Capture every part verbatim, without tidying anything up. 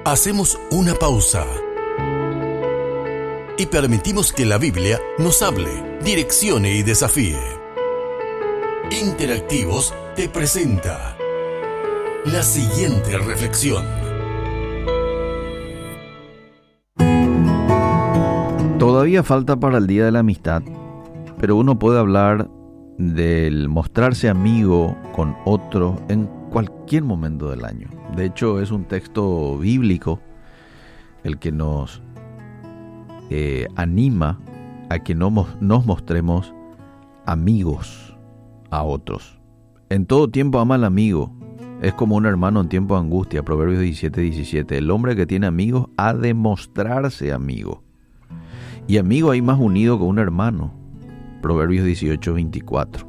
Hacemos una pausa y permitimos que la Biblia nos hable, direccione y desafíe. Interactivos te presenta la siguiente reflexión. Todavía falta para el Día de la Amistad, pero uno puede hablar del mostrarse amigo con otro en cualquier momento del año. De hecho, es un texto bíblico el que nos eh, anima a que no mos- nos mostremos amigos a otros. En todo tiempo ama al amigo. Es como un hermano en tiempo de angustia. Proverbios diecisiete diecisiete. El hombre que tiene amigos ha de mostrarse amigo. Y amigo hay más unido que un hermano. Proverbios dieciocho veinticuatro.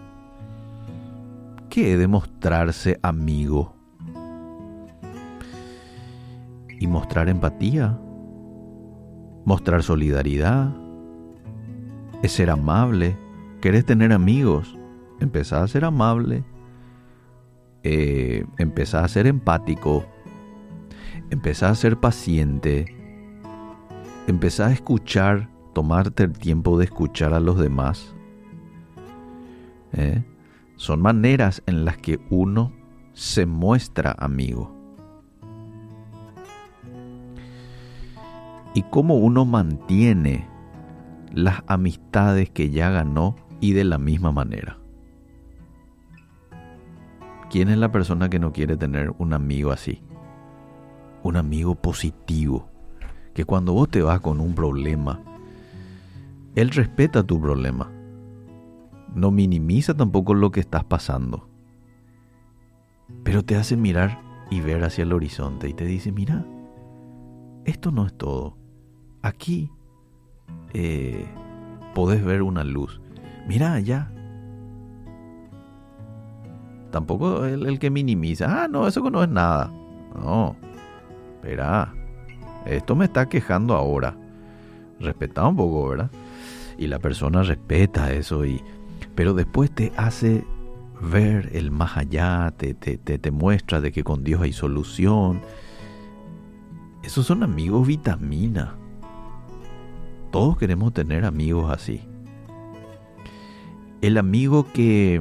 ¿Qué es demostrarse amigo? Y mostrar empatía, mostrar solidaridad, es ser amable. ¿Querés tener amigos? Empezá a ser amable, eh, empezá a ser empático, empezá a ser paciente, empezá a escuchar, tomarte el tiempo de escuchar a los demás. ¿Eh? Son maneras en las que uno se muestra amigo. Y cómo uno mantiene las amistades que ya ganó y de la misma manera. ¿Quién es la persona que no quiere tener un amigo así? Un amigo positivo. Que cuando vos te vas con un problema, él respeta tu problema. No minimiza tampoco lo que estás pasando. Pero te hace mirar y ver hacia el horizonte y te dice, mira, esto no es todo. Aquí eh, podés ver una luz. Mira allá. Tampoco el, el que minimiza. Ah, no, eso no es nada. No. Espera. Esto me está quejando ahora. Respetá un poco, ¿verdad? Y la persona respeta eso. Y, pero después te hace ver el más allá. Te, te, te, te muestra de que con Dios hay solución. Esos son amigos vitamina. Todos queremos tener amigos así. El amigo que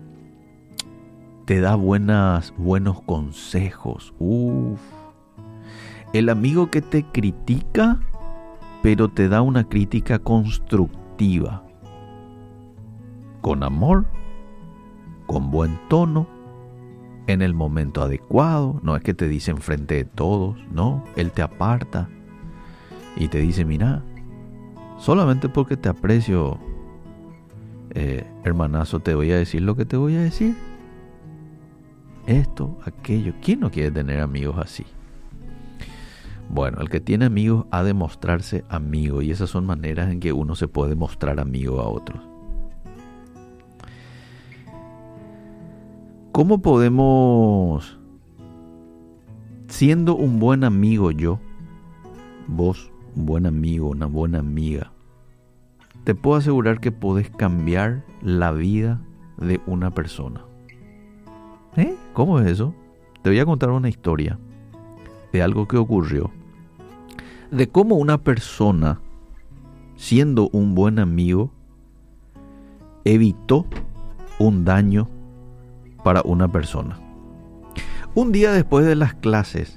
te da buenas, buenos consejos. Uf. El amigo que te critica, pero te da una crítica constructiva. Con amor, con buen tono, en el momento adecuado. No es que te dice enfrente de todos, no. Él te aparta y te dice, mira, solamente porque te aprecio, eh, hermanazo, te voy a decir lo que te voy a decir. Esto, aquello. ¿Quién no quiere tener amigos así? Bueno, el que tiene amigos ha de mostrarse amigo, y esas son maneras en que uno se puede mostrar amigo a otros. ¿Cómo podemos, siendo un buen amigo yo, vos, un buen amigo, una buena amiga, te puedo asegurar que podés cambiar la vida de una persona? ¿Eh? ¿Cómo es eso? Te voy a contar una historia de algo que ocurrió, de cómo una persona, siendo un buen amigo, evitó un daño para una persona. Un día después de las clases,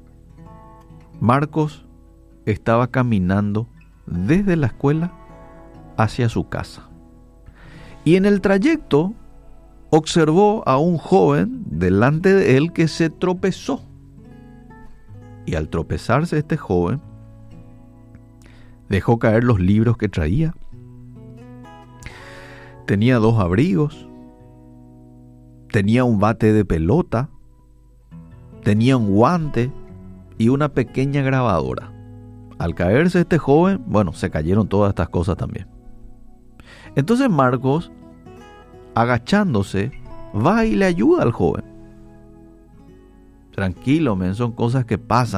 Marcos estaba caminando desde la escuela hacia su casa. Y en el trayecto observó a un joven delante de él que se tropezó. Y al tropezarse este joven, dejó caer los libros que traía. Tenía dos abrigos. Tenía un bate de pelota. Tenía un guante y una pequeña grabadora. Al caerse este joven, bueno, se cayeron todas estas cosas también. Entonces Marcos, agachándose, va y le ayuda al joven. Tranquilo, men, son cosas que pasan.